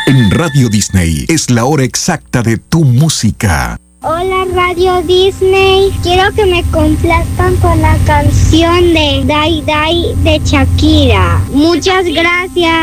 En Radio Disney es la hora exacta de tu música. Hola Radio Disney, quiero que me complazcan con la canción de Dai Dai de Shakira. Muchas gracias.